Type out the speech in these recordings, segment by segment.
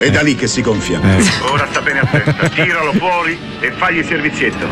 È da lì che si gonfia. Ora sta bene a testa, tiralo fuori e fagli il servizietto.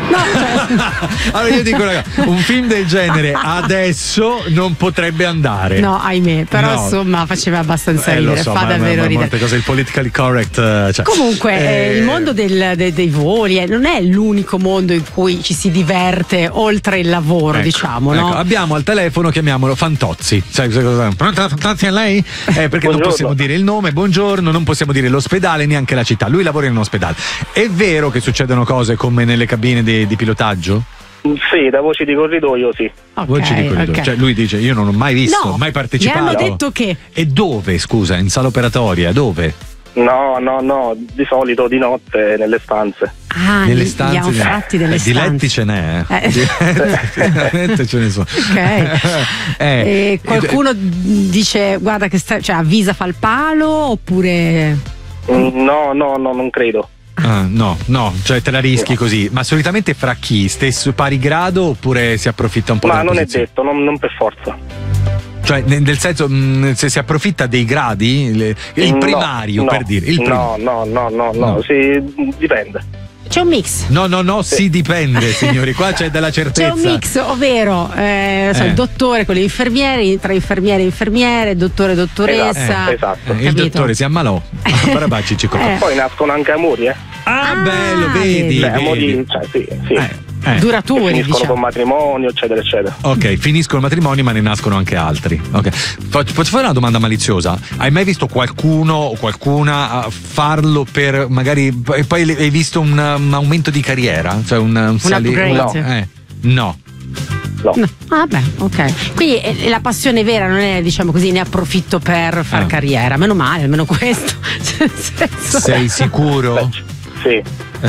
Allora io dico, raga, un film del genere adesso non potrebbe andare. No, ahimè, però No. insomma faceva abbastanza Lo ridere, so, fa davvero ridere. molte cose, il politically correct. Cioè, Comunque il mondo dei voli non è l'unico mondo in cui ci si diverte oltre il lavoro, ecco, diciamo, no? ecco, abbiamo al telefono, chiamiamolo Fantozzi. Sai cosa? Pronto, Fantozzi, è lei? Perché non possiamo dire il nome, buongiorno, non possiamo dire l'ospedale, neanche la città. Lui lavora in un ospedale. È vero che succedono cose come nelle cabine di pilotaggio? Sì, da voci di corridoio sì. Voci di corridoio. ok. Cioè lui dice io non ho mai visto, No, mai partecipato. mi hanno detto che. E dove, scusa, in sala operatoria, dove? No, di solito di notte nelle stanze. Ah, Nelle gli stanze anfratti delle di stanze. letti ce n'è, Eh. Veramente ce ne sono. Ok. E qualcuno dice guarda che cioè avvisa fa il palo oppure No, non credo. Ah, no, cioè te la rischi così. Ma solitamente fra chi? Stesso pari grado oppure si approfitta un po' Ma della non posizione? è detto, non per forza. Cioè nel senso se si approfitta dei gradi, il primario per dire. Il No, sì, dipende. c'è un mix. No, si dipende, signori. Qua c'è della certezza. C'è un mix, ovvero il dottore con le infermieri, tra infermiere e infermiere, dottore e dottoressa. Esatto. Il Capito? dottore si ammalò. Barabacci ci colpa. Poi nascono anche amori, Bello, vedi. amori, cioè, sì. Duraturi, Finiscono diciamo. con matrimonio, eccetera, eccetera. Ok, finiscono i matrimoni, ma ne nascono anche altri. Ok. Posso fare una domanda maliziosa? Hai mai visto qualcuno o qualcuna farlo per magari e poi hai visto un aumento di carriera? Cioè un upgrade? No. No. Vabbè, ok. Quindi la passione vera non è, diciamo così, ne approfitto per far carriera. Meno male, almeno questo. Cioè, nel senso- Sei sicuro? Sì.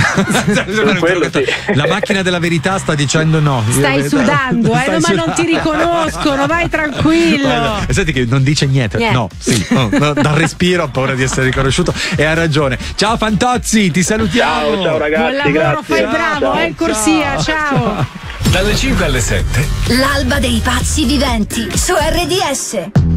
Quello sì. La macchina della verità sta dicendo no. Stai sudando, Stai ma non ti riconoscono, vai tranquillo. Guarda, senti che non dice niente. No, sì, no, dal respiro ha paura di essere riconosciuto e ha ragione. Ciao Fantozzi, ti salutiamo. Ciao ragazzi, Buon lavoro, grazie. fai bravo, in corsia, ciao. Dalle 5 alle 7. L'alba dei pazzi viventi su RDS.